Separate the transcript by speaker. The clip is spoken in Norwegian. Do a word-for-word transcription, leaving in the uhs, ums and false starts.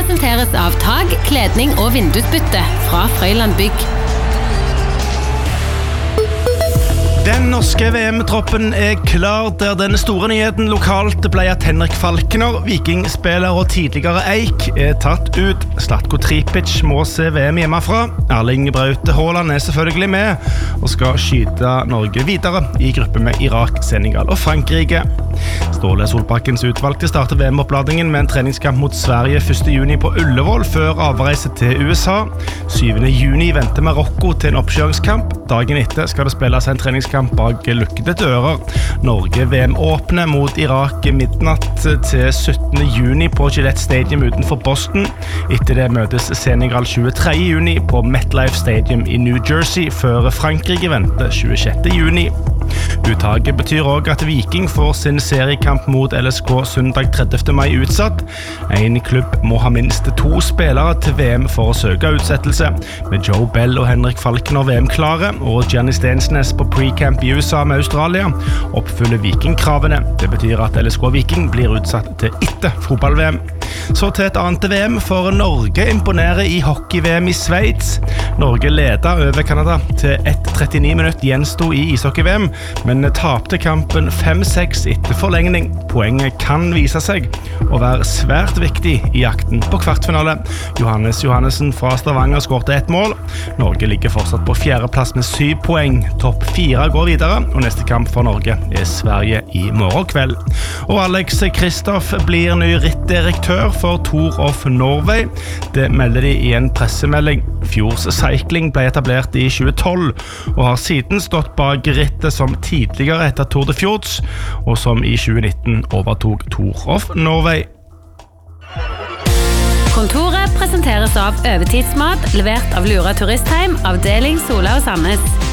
Speaker 1: presenteres av tag, kledning og vindusbytte fra Frøyland Bygg.
Speaker 2: Den norske V M-troppen er klar, der den store nyheten lokalt ble at Henrik Falkner, vikingspiller og tidligere Eik, er tatt ut. Zlatko Tripic må se V M hjemmefra. Erling Braut Haaland er selvfølgelig med, og skal skyte Norge videre i gruppe med Irak, Senegal og Frankrike. Ståle Solbakkens utvalgte starter V M-oppladningen med en treningskamp mot Sverige første juni på Ullevål før avreise til U S A. syvende juni venter Marokko til en oppkjøringskamp. Dagen etter skal det spilles en treningskamp bak lukkede dører. Norge V M åpner mot Irak midnatt til syttende juni på Gillette Stadium utenfor Boston. Etter det møtes Senegal tjuetredje juni på MetLife Stadium i New Jersey, før Frankrike venter tjuesjette juni. Uttaket betyr også at Viking får sin seriekamp mot L S K søndag tredivte mai utsatt. En klubb må ha minst to spillere til V M for å søke utsettelse. Med Joe Bell og Henrik Falkner V M-klare, og Gianni Stensnes på pre-camp i U S A med Australia, oppfyller Viking-kravene. Det betyr at L S K Viking blir utsatt til etter fotball-V M. Så til et annet V M, for Norge imponerer i hockey-V M i Sveits. Norge leder over Kanada til ett trettini minutt gjensto i ishockey-V M, men tapte kampen fem seks etter forlengning. Poenget kan vise seg å være svært viktig i jakten på kvartfinale. Johannes Johannessen fra Stavanger skårte ett mål. Norge ligger fortsatt på fjerdeplass med syv poeng. Topp fire går videre, og neste kamp for Norge er Sverige i morgen kveld. Og Alex Kristoff blir ny rittdirektør for Tour of Norway. Det melder de i en pressemelding. Fjords Cycling ble etablert i tjuetolv, og har siden stått bak rittet som tidligere etter Tour de Fjords, og som i tjuenitten overtok Tour of Norway.
Speaker 1: Kontoret presenteres av Øvetidsmat, levert av Lura Turistheim, avdeling Sola og Sandnes.